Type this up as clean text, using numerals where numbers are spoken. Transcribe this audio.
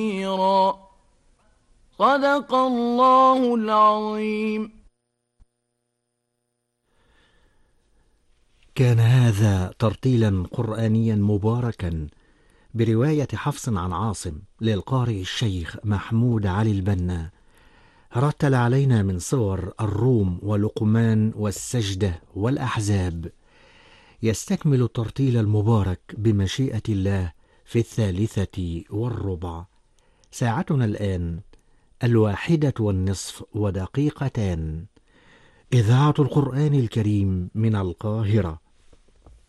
صدق الله العظيم. كان هذا ترتيلا قرآنيا مباركا برواية حفص عن عاصم للقارئ الشيخ محمود علي البنا. رتل علينا من صور الروم ولقمان والسجدة والأحزاب. يستكمل الترتيل المبارك بمشيئة الله في 3:15. ساعتنا الآن 1:01 دقيقتان. إذاعة القرآن الكريم من القاهرة.